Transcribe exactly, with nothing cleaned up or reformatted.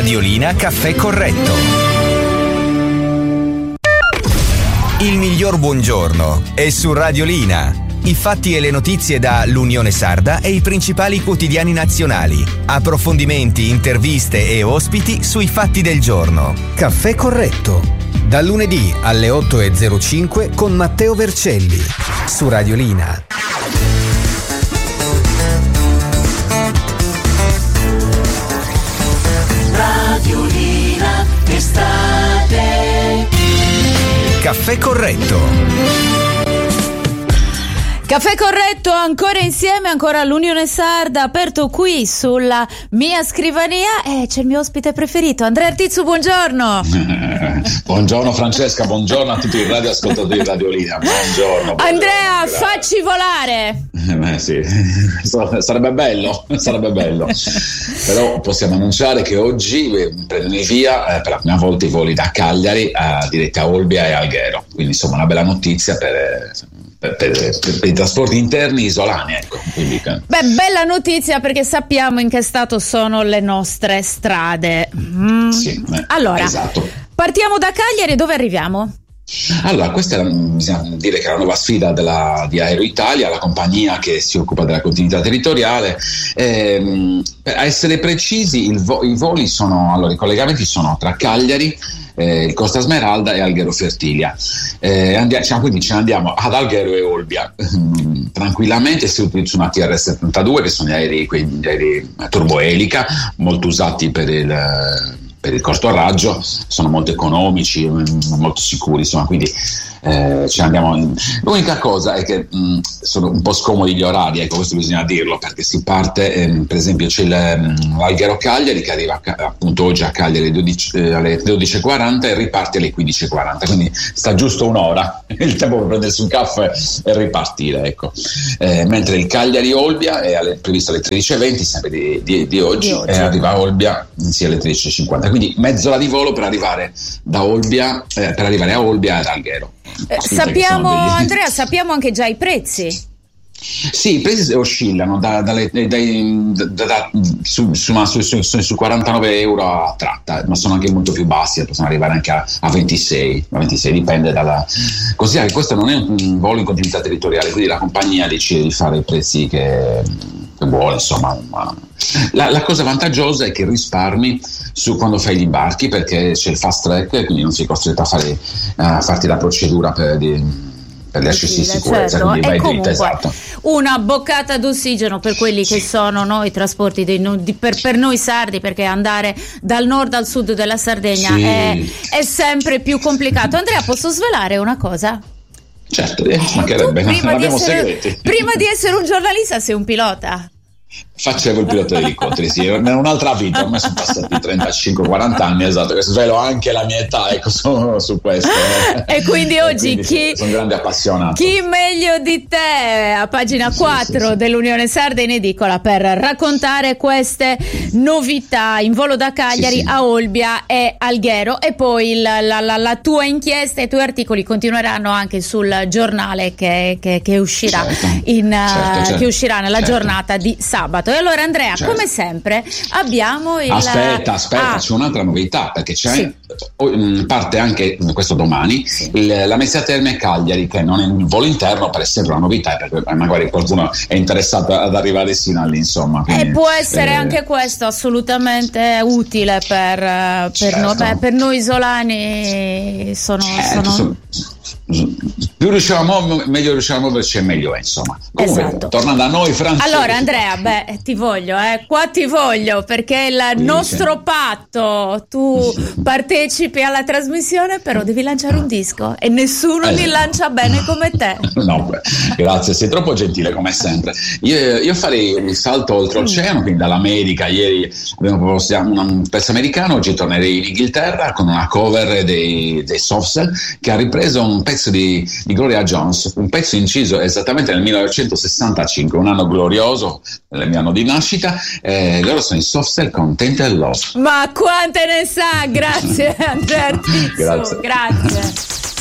Radiolina Caffè Corretto. Il miglior buongiorno è su Radiolina. I fatti e le notizie da l'Unione Sarda e i principali quotidiani nazionali. Approfondimenti, interviste e ospiti sui fatti del giorno. Caffè Corretto. Dal lunedì alle otto e zero cinque con Matteo Vercelli. Su Radiolina. Radiolina estate. Caffè Corretto. Caffè Corretto, ancora insieme, ancora l'Unione Sarda, aperto qui sulla mia scrivania e c'è il mio ospite preferito, Andrea Artizzu, buongiorno. Buongiorno Francesca, buongiorno a tutti i radioascoltatori di Radiolina, buongiorno. buongiorno Andrea, grazie. facci volare. Eh, sì, sarebbe bello, sarebbe bello. Però possiamo annunciare che oggi prendono via eh, per la prima volta i voli da Cagliari a diretti a Olbia e Alghero, quindi insomma una bella notizia per... Per, per, per, per i trasporti interni isolani, ecco. Quindi, beh, bella notizia perché sappiamo in che stato sono le nostre strade. Mm. Sì, eh, allora, esatto. Partiamo da Cagliari, dove arriviamo? Allora, questa è, bisogna dire che è la nuova sfida della, di Aero Italia, la compagnia che si occupa della continuità territoriale. Ehm, per essere precisi, il vo- i voli sono, allora, i collegamenti sono tra Cagliari, Eh, il Costa Smeralda e Alghero Fertilia, eh, andiamo, cioè, quindi ce ne andiamo ad Alghero e Olbia mm, tranquillamente. Si utilizzano T R settantadue, che sono gli aerei, quei, gli aerei a turboelica molto usati per il, per il corto raggio, sono molto economici, molto sicuri, insomma, quindi eh, ce ne andiamo in... L'unica cosa è che mh, sono un po' scomodi gli orari, ecco, questo bisogna dirlo, perché si parte, ehm, per esempio c'è l'Alghero Cagliari che arriva a, appunto oggi a Cagliari alle dodici, eh, alle dodici e quaranta e riparte alle quindici e quaranta, quindi sta giusto un'ora, il tempo per prendersi un caffè e ripartire, ecco. Eh, mentre il Cagliari Olbia è alle, previsto alle tredici e venti, sempre di, di, di oggi, di oggi. E arriva a Olbia sì, alle tredici e cinquanta, quindi mezz'ora di volo per arrivare da Olbia, eh, per arrivare a Olbia ed Alghero. Eh, sappiamo, Andrea, sappiamo anche già i prezzi. Sì, i prezzi oscillano da, dalle, dai, da, da, su, su, su, su, su quarantanove euro a tratta, ma sono anche molto più bassi, possono arrivare anche a, a ventisei, a ventisei, dipende dalla... Considera che questo non è un volo in continuità territoriale, quindi la compagnia decide di fare i prezzi che, che vuole, insomma. Ma la, la cosa vantaggiosa è che risparmi su quando fai gli imbarchi, perché c'è il fast track, quindi non sei costretto a, fare, a farti la procedura per... Di, per gli accessi di sicurezza, certo. Quindi vai e comunque dritta, esatto. Una boccata d'ossigeno per quelli sì. che sono noi trasporti dei, di, per, per noi sardi, perché andare dal nord al sud della Sardegna sì. è, è sempre più complicato. Andrea, posso svelare una cosa? Certo, eh, mancherebbe, non abbiamo essere, segreti. Prima di essere un giornalista sei un pilota. Facevo il pilota di elicotteri, sì, in un'altra vita, ormai sono passati trentacinque quaranta anni, esatto, che svelo anche la mia età, ecco, su, su questo. E quindi oggi quindi, chi, sono grande appassionato. Chi meglio di te a pagina sì, quattro sì, sì. dell'Unione Sarda in edicola per raccontare queste novità in volo da Cagliari sì, sì. a Olbia e Alghero, e poi la, la, la, la tua inchiesta e i tuoi articoli continueranno anche sul giornale che, che, che uscirà certo. in certo, certo. che uscirà nella certo. giornata di sabato. E allora Andrea, certo. come sempre abbiamo il... Aspetta, aspetta, ah. c'è un'altra novità, perché c'è sì. parte anche questo domani sì. il, la Messia Terme Cagliari, che non è un volo interno, per sempre una novità, perché magari qualcuno è interessato ad arrivare sino a lì, insomma. Quindi, e può essere eh, anche questo assolutamente utile per, per, certo. no, beh, per noi isolani. Sono, certo, sono... più riusciamo a muoverci, meglio riusciamo a muoverci, meglio è, insomma. Comunque, esatto. tornando a noi, Francesco. Allora Andrea, beh, ti voglio, eh, qua ti voglio, perché il sì, nostro sì. patto, tu partecipi alla trasmissione, però devi lanciare un disco e nessuno eh, li lancia bene come te. No, beh, grazie, sei troppo gentile come sempre. Io, io farei un salto oltreoceano, quindi dall'America. Ieri abbiamo proposto un pezzo americano, oggi tornerei in Inghilterra con una cover dei, dei Soft Cell, che ha ripreso un pezzo di, di Gloria Jones, un pezzo inciso esattamente nel millenovecentosessantacinque, un anno glorioso, il mio anno di nascita. Eh, loro sono i Soft Cell con Tainted Love. Ma quante ne sa, grazie Andrea Artizzu, grazie. grazie.